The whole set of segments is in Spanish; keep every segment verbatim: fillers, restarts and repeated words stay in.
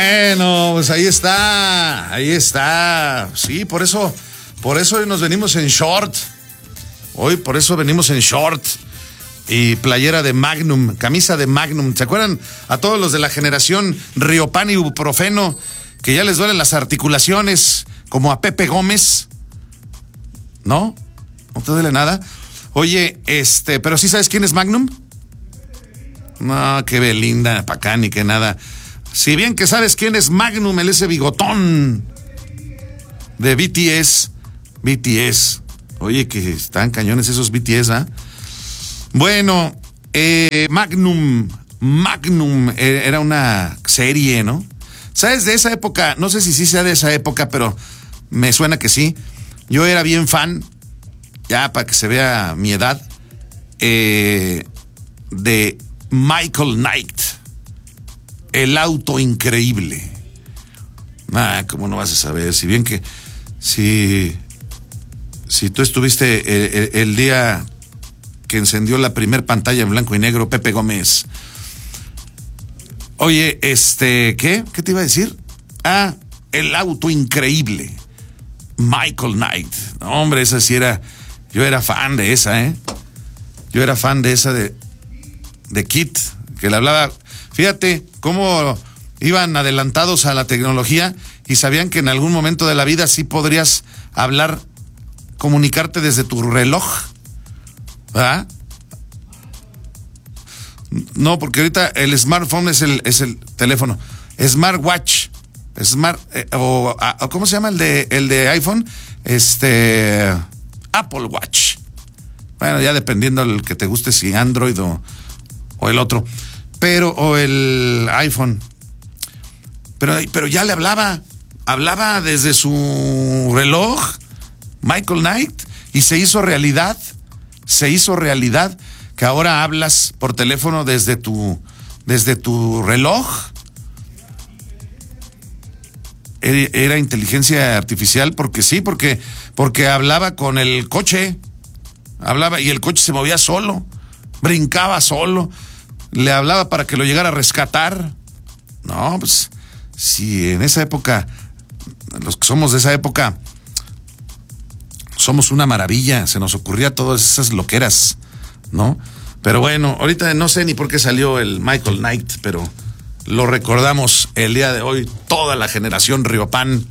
Bueno, pues ahí está, ahí está. Sí, por eso, por eso hoy nos venimos en short. Hoy por eso venimos en short y playera de Magnum, camisa de Magnum. ¿Se acuerdan a todos los de la generación Riopan y Ibuprofeno que ya les duelen las articulaciones, como a Pepe Gómez? ¿No? ¿No te duele nada? Oye, este, pero sí sabes quién es Magnum. No, qué Belinda, pa' acá, ni que nada. Si bien que sabes quién es Magnum, el ese bigotón de B T S. B T S. Oye, que están cañones esos B T S, ¿ah? ¿eh? Bueno, eh, Magnum, Magnum eh, era una serie, ¿no? ¿Sabes? De esa época, no sé si sí sea de esa época, pero me suena que sí. Yo era bien fan, ya para que se vea mi edad, eh, de Michael Knight. El auto increíble. Ah, ¿cómo no vas a saber? Si bien que si si tú estuviste el, el, el día que encendió la primer pantalla en blanco y negro, Pepe Gómez. Oye, este, ¿qué? ¿Qué te iba a decir? Ah, el auto increíble. Michael Knight. No, hombre, esa sí era, yo era fan de esa, ¿eh? Yo era fan de esa de de Kit, que le hablaba. Fíjate cómo iban adelantados a la tecnología y sabían que en algún momento de la vida sí podrías hablar, comunicarte desde tu reloj, ¿verdad? No, porque ahorita el smartphone es el es el teléfono, smartwatch, smart eh, o, o ¿cómo se llama el de el de iPhone? Este Apple Watch. Bueno, ya dependiendo del que te guste, si Android o, o el otro. Pero, o el iPhone. Pero, pero ya le hablaba. Hablaba desde su reloj, Michael Knight, y se hizo realidad. Se hizo realidad que ahora hablas por teléfono desde tu, desde tu reloj. Era inteligencia artificial, porque sí, porque, porque hablaba con el coche. Hablaba y el coche se movía solo. Brincaba solo. Le hablaba para que lo llegara a rescatar. No, pues, si en esa época, los que somos de esa época, somos una maravilla, se nos ocurría todas esas loqueras, ¿no? Pero bueno, ahorita no sé ni por qué salió el Michael Knight, pero lo recordamos el día de hoy, toda la generación Riopan.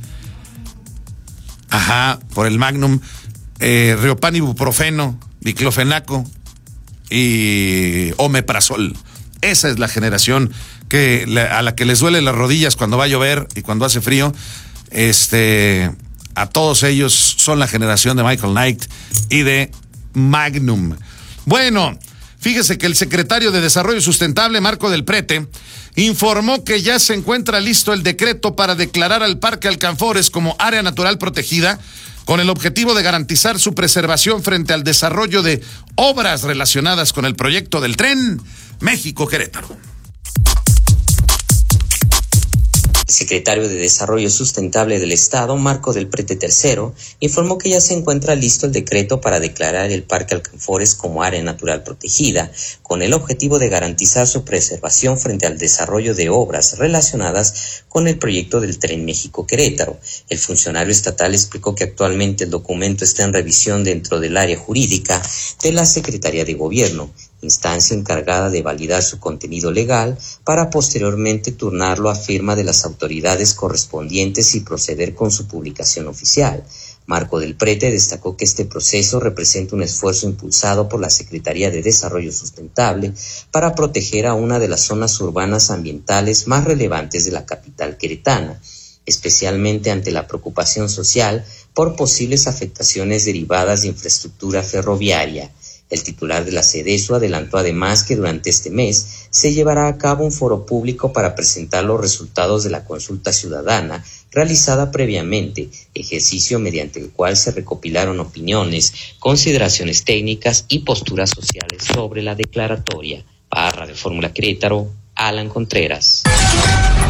Ajá, por el Magnum, eh, Riopan Ibuprofeno, diclofenaco y omeprazol. Esa es la generación que a la que les duele las rodillas cuando va a llover y cuando hace frío. Este, a todos ellos son la generación de Michael Knight y de Magnum. Bueno, fíjese que el secretario de Desarrollo Sustentable, Marco del Prete, informó que ya se encuentra listo el decreto para declarar al Parque Alcanfores como área natural protegida, con el objetivo de garantizar su preservación frente al desarrollo de obras relacionadas con el proyecto del Tren México-Querétaro. El secretario de Desarrollo Sustentable del Estado, Marco del Prete tercero, informó que ya se encuentra listo el decreto para declarar el Parque Alcanfores como área natural protegida, con el objetivo de garantizar su preservación frente al desarrollo de obras relacionadas con el proyecto del Tren México-Querétaro. El funcionario estatal explicó que actualmente el documento está en revisión dentro del área jurídica de la Secretaría de Gobierno, instancia encargada de validar su contenido legal para posteriormente turnarlo a firma de las autoridades correspondientes y proceder con su publicación oficial. Marco del Prete destacó que este proceso representa un esfuerzo impulsado por la Secretaría de Desarrollo Sustentable para proteger a una de las zonas urbanas ambientales más relevantes de la capital queretana, especialmente ante la preocupación social por posibles afectaciones derivadas de infraestructura ferroviaria. El titular de la SEDESU adelantó además que durante este mes se llevará a cabo un foro público para presentar los resultados de la consulta ciudadana realizada previamente, ejercicio mediante el cual se recopilaron opiniones, consideraciones técnicas y posturas sociales sobre la declaratoria. Para Radio Fórmula Querétaro, Alan Contreras.